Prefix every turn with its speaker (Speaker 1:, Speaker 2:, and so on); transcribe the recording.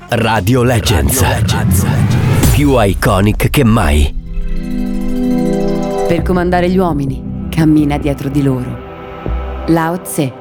Speaker 1: Radio Legends. Più iconic che mai.
Speaker 2: Per comandare gli uomini, cammina dietro di loro. Lao Tse.